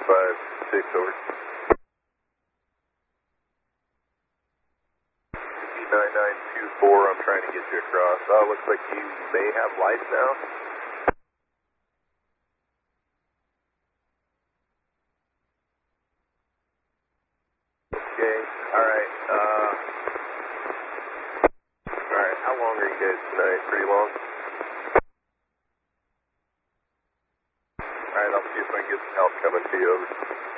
256 over. 9924, I'm trying to get you across. Looks like you may have lights now. Okay, alright, alright, how long are you guys tonight? Pretty long? Alright, I'll see if I can get some help coming to you, over.